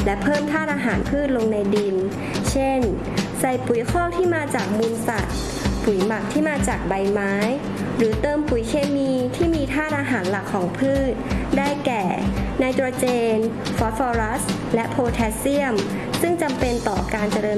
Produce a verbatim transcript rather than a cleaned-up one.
และเพิ่มธาตุอาหารพืชลงในดินเช่นใส่ปุ๋ยคอกที่มาจากมูลสัตว์ปุ๋ยหมักที่มาจากใบไม้หรือเติมปุ๋ยเคมีที่มีธาตุอาหารหลักของพืชได้แก่ไนโตรเจนฟอสฟอรัสและโพแทสเซียมซึ่งจำเป็นต่อการเจริญ